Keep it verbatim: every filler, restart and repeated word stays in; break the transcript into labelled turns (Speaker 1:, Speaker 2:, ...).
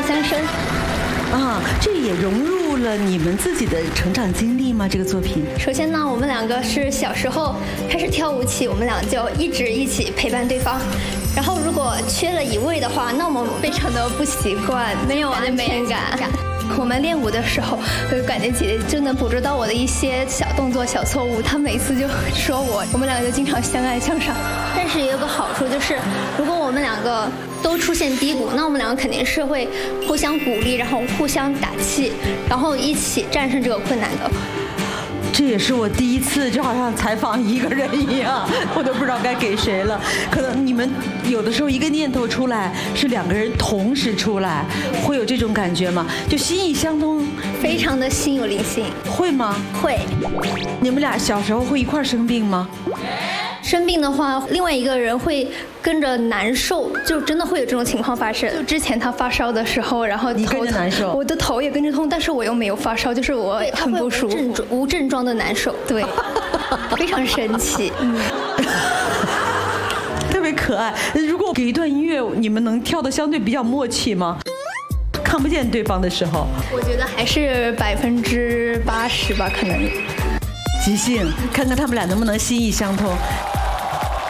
Speaker 1: 三生。
Speaker 2: 啊，这也融入了你们自己的成长经历吗？这个作品？
Speaker 1: 首先呢，我们两个是小时候开始跳舞起，我们俩就一直一起陪伴对方。然后如果缺了一位的话，那我们非常的不习惯，没有安全感。我们练舞的时候，我感觉姐姐就能捕捉到我的一些小动作、小错误，她每次就说我，我们两个就经常相爱相杀。但是也有个好处就是，如果我们两个都出现低谷，那我们两个肯定是会互相鼓励，然后互相打气，然后一起战胜这个困难的。
Speaker 2: 这也是我第一次，就好像采访一个人一样，我都不知道该给谁了。可能你们有的时候一个念头出来，是两个人同时出来，会有这种感觉吗？就心意相通，
Speaker 1: 非常的心有灵犀。
Speaker 2: 会吗？
Speaker 1: 会。
Speaker 2: 你们俩小时候会一块生病吗？
Speaker 1: 生病的话，另外一个人会跟着难受，就真的会有这种情况发生。就之前他发烧的时候，然后
Speaker 2: 你跟着难受，
Speaker 1: 我的头也跟着痛，但是我又没有发烧，就是我很不舒服，无症状的难受，对，非常神奇，嗯，
Speaker 2: 特别可爱。如果给一段音乐，你们能跳得相对比较默契吗？看不见对方的时候，
Speaker 1: 我觉得还是百分之八十吧，可能。
Speaker 2: 即兴，看看他们俩能不能心意相通。